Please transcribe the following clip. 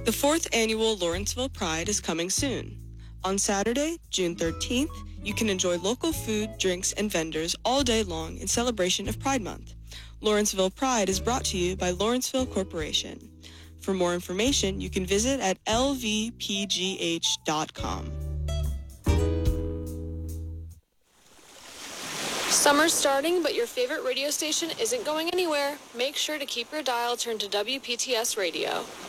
The 4th Annual Lawrenceville Pride is coming soon. On Saturday, June 13th, you can enjoy local food, drinks, and vendors all day long in celebration of Pride Month. Lawrenceville Pride is brought to you by Lawrenceville Corporation. For more information, you can visit at lvpgh.com. Summer's starting, but your favorite radio station isn't going anywhere. Make sure to keep your dial turned to WPTS Radio.